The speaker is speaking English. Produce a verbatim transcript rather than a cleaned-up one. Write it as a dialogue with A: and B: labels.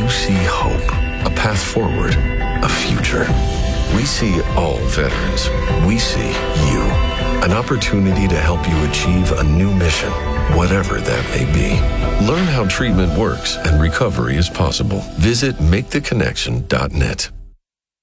A: see hope, a path forward, a future. We see all veterans. We see you. An opportunity to help you achieve a new mission, whatever that may be. Learn how treatment works and recovery is possible. Visit make the connection dot net.